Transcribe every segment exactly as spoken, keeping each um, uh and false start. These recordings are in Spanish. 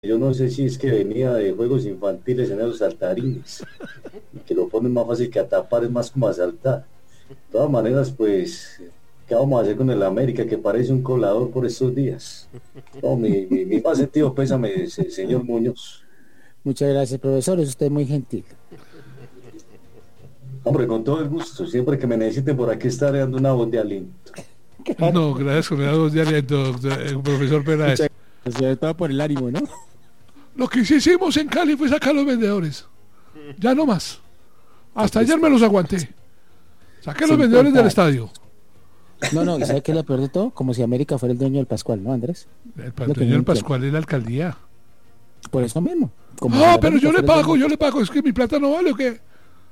Yo no sé si es que venía de juegos infantiles en esos saltarines, y que lo ponen más fácil que a tapar, es más como a saltar. De todas maneras, pues, ¿qué vamos a hacer con el América que parece un colador por estos días? No, mi, mi, mi más sentido pésame, se- señor Muñoz. Muchas gracias, profesor. Es usted muy gentil. Hombre, con todo el gusto, siempre que me necesiten por aquí estaré dando una voz de aliento. Claro. No, gracias con la voz de aliento, doctor- eh, profesor Muchas Peláez. gracias, sobre todo por el ánimo, ¿no? Lo que sí hicimos en Cali fue sacar a los vendedores. Ya no más. Hasta ayer me los aguanté. Saqué a los Sin vendedores del contar. estadio. No, no, ¿y sabe qué es lo peor de todo? Como si América fuera el dueño del Pascual, ¿no, Andrés? El Lo que patrón no del entiendo. Pascual es la alcaldía. Por eso mismo. Como si Ah, la pero América yo le fuera el pago, dueño- yo le pago. Es que mi plata no vale o qué.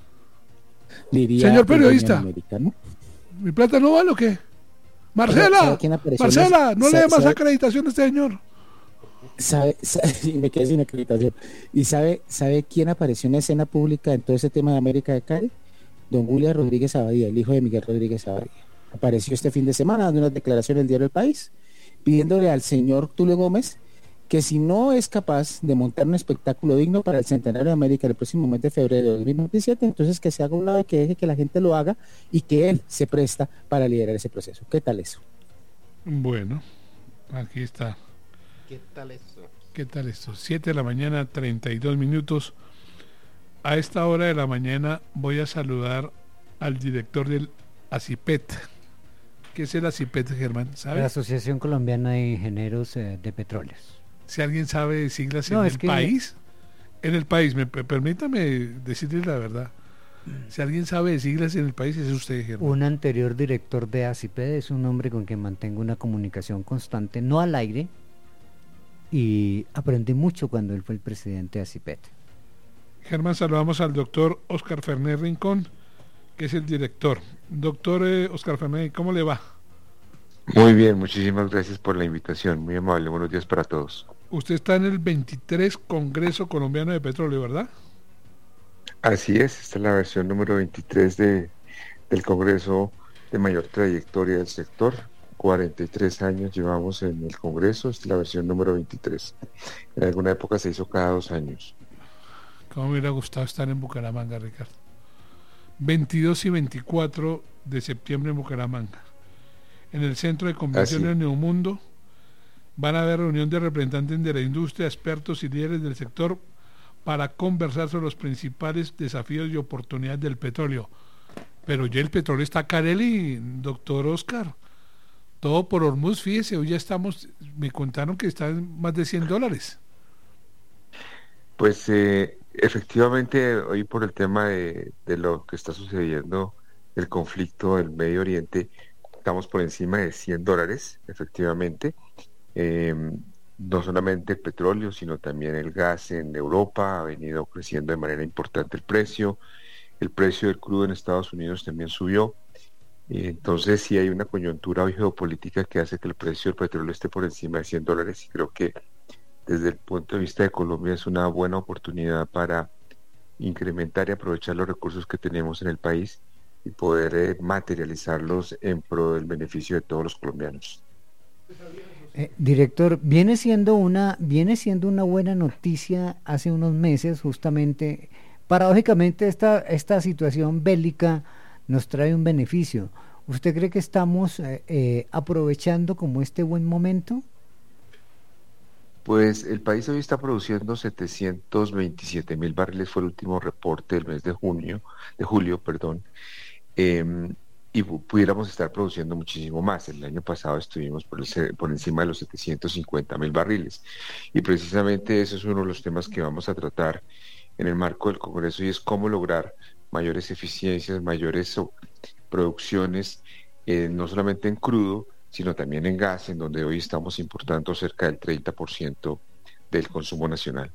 Diría Señor el dueño periodista. de América, ¿no? Mi plata no vale o qué. ¿Sabe Marcela, quién apareció en Marcela, las- no le sabe- dé más sabe- acreditación a este señor. ¿Sabe, sabe- y me quedé sin acreditación. ¿Y sabe, sabe quién apareció en escena pública en todo ese tema de América de Cali? Don Julián Rodríguez Abadía, el hijo de Miguel Rodríguez Abadía. Apareció este fin de semana dando unas declaraciones en el diario El País, pidiéndole al señor Tulio Gómez que si no es capaz de montar un espectáculo digno para el Centenario de América el próximo mes de febrero de dos mil veintisiete, entonces que se haga un lado y que deje que la gente lo haga y que él se presta para liderar ese proceso. ¿Qué tal eso? Bueno, aquí está. ¿Qué tal eso? ¿Qué tal esto? siete de la mañana, treinta y dos minutos. A esta hora de la mañana voy a saludar al director del ACIPET. ¿Qué es el ACIPET, Germán? La ¿Sabe? Asociación Colombiana de Ingenieros eh, de Petróleos. Si alguien sabe de siglas No, en es el que- país. En el país, me, pe- permítame decirle la verdad. Si alguien sabe de siglas en el país, es usted, Germán. Un anterior director de ACIPED es un hombre con quien mantengo una comunicación constante, no al aire, y aprendí mucho cuando él fue el presidente de ACIPED. Germán, saludamos al doctor Oscar Fernández Rincón, que es el director. Doctor eh, Oscar Fernández, ¿cómo le va? Muy bien, muchísimas gracias por la invitación, muy amable, buenos días para todos. Usted está en el veintitrés Congreso Colombiano de Petróleo, ¿verdad? Así es, esta es la versión número veintitrés de, del Congreso de mayor trayectoria del sector. cuarenta y tres años llevamos en el Congreso, esta es la versión número veintitrés. En alguna época se hizo cada dos años. Cómo me hubiera gustado estar en Bucaramanga, Ricardo. veintidós y veinticuatro de septiembre en Bucaramanga. En el Centro de Convenciones Así. Neomundo van a haber reunión de representantes de la industria, expertos y líderes del sector para conversar sobre los principales desafíos y oportunidades del petróleo. Pero ya el petróleo está careli, doctor Oscar. Todo por Hormuz, fíjese, hoy ya estamos, me contaron que están más de cien dólares. Pues eh, efectivamente hoy por el tema de, de lo que está sucediendo, el conflicto del Medio Oriente, estamos por encima de cien dólares, efectivamente. Eh, no solamente el petróleo, sino también el gas en Europa ha venido creciendo de manera importante el precio. El precio del crudo en Estados Unidos también subió. Y entonces sí hay una coyuntura hoy geopolítica que hace que el precio del petróleo esté por encima de cien dólares, y creo que desde el punto de vista de Colombia es una buena oportunidad para incrementar y aprovechar los recursos que tenemos en el país y poder eh, materializarlos en pro del beneficio de todos los colombianos. Eh, director, viene siendo una viene siendo una buena noticia hace unos meses, justamente, paradójicamente esta esta situación bélica nos trae un beneficio. ¿Usted cree que estamos eh, eh, aprovechando como este buen momento? Pues el país hoy está produciendo setecientos veintisiete mil barriles, fue el último reporte del mes de junio, de julio, perdón, eh, y pu- pudiéramos estar produciendo muchísimo más. El año pasado estuvimos por, el ce- por encima de los setecientos cincuenta mil barriles, y precisamente ese es uno de los temas que vamos a tratar en el marco del Congreso, y es cómo lograr mayores eficiencias, mayores o- producciones, eh, no solamente en crudo, sino también en gas, en donde hoy estamos importando cerca del treinta por ciento del consumo nacional.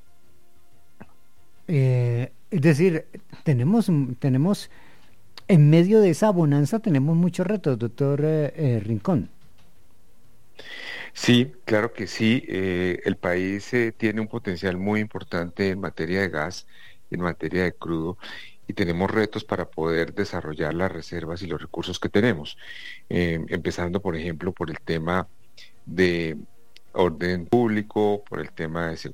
Eh, es decir, tenemos tenemos en medio de esa bonanza tenemos muchos retos, doctor eh, eh, Rincón. Sí, claro que sí. Eh, el país eh, tiene un potencial muy importante en materia de gas, en materia de crudo, y tenemos retos para poder desarrollar las reservas y los recursos que tenemos. Eh, empezando, por ejemplo, por el tema de orden público, por el tema de